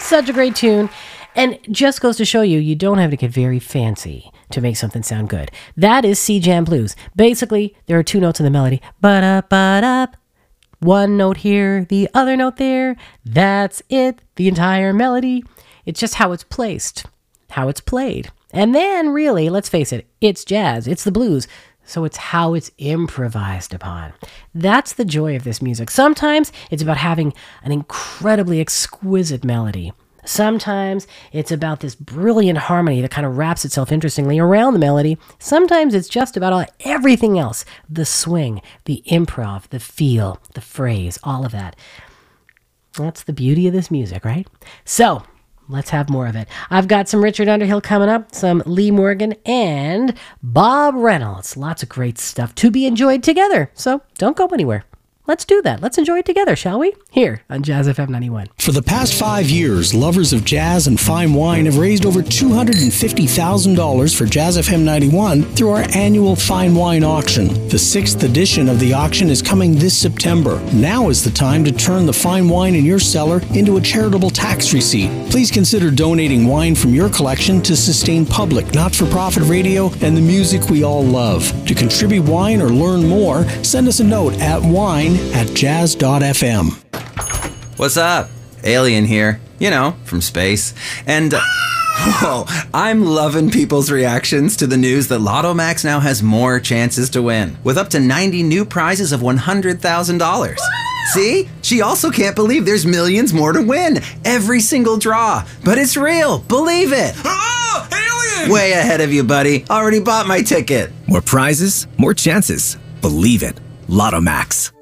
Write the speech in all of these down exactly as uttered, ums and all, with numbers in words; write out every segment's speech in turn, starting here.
Such a great tune. And just goes to show you, you don't have to get very fancy to make something sound good. That is C-Jam Blues. Basically, there are two notes in the melody. Ba-da-ba-da. One note here, the other note there. That's it. The entire melody. It's just how it's placed, how it's played. And then, really, let's face it, it's jazz. It's the blues. So it's how it's improvised upon. That's the joy of this music. Sometimes it's about having an incredibly exquisite melody. Sometimes it's about this brilliant harmony that kind of wraps itself interestingly around the melody. Sometimes it's just about all, everything else. The swing, the improv, the feel, the phrase, all of that. That's the beauty of this music, right? So, let's have more of it. I've got some Richard Underhill coming up, some Lee Morgan, and Bob Reynolds. Lots of great stuff to be enjoyed together. So, don't go anywhere. Let's do that. Let's enjoy it together, shall we? Here on Jazz F M ninety-one. For the past five years, lovers of jazz and fine wine have raised over two hundred fifty thousand dollars for Jazz F M ninety-one through our annual fine wine auction. The sixth edition of the auction is coming this September. Now is the time to turn the fine wine in your cellar into a charitable tax receipt. Please consider donating wine from your collection to sustain public, not-for-profit radio and the music we all love. To contribute wine or learn more, send us a note at wine at jazz dot f m. What's up? Alien here. You know, from space. And, uh, whoa, I'm loving people's reactions to the news that Lotto Max now has more chances to win, with up to ninety new prizes of one hundred thousand dollars. See? She also can't believe there's millions more to win. Every single draw. But it's real. Believe it. Oh, alien! Way ahead of you, buddy. Already bought my ticket. More prizes, more chances. Believe it. Lotto Max.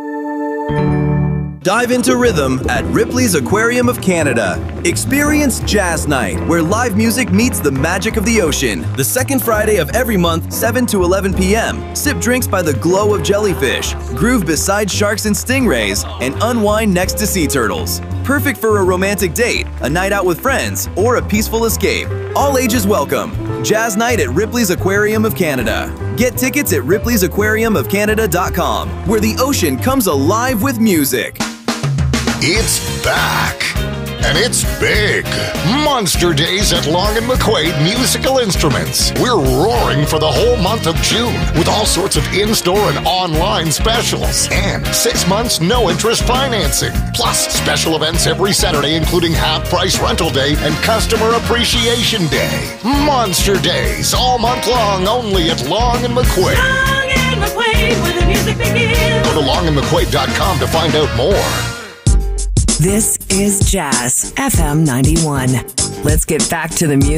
Dive into rhythm at Ripley's Aquarium of Canada. Experience Jazz Night, where live music meets the magic of the ocean. The second Friday of every month, seven to eleven p.m. Sip drinks by the glow of jellyfish, groove beside sharks and stingrays, and unwind next to sea turtles. Perfect for a romantic date, a night out with friends, or a peaceful escape. All ages welcome. Jazz Night at Ripley's Aquarium of Canada. Get tickets at ripley's aquarium of canada dot com, where the ocean comes alive with music. It's back, and it's big. Monster Days at Long and McQuaid Musical Instruments. We're roaring for the whole month of June with all sorts of in-store and online specials. And six months no-interest financing. Plus special events every Saturday, including half-price rental day and customer appreciation day. Monster Days all month long, only at Long and McQuaid. Long and McQuaid, where the music begins. Go to long and mcquaid dot com to find out more. This is Jazz F M ninety-one. Let's get back to the music.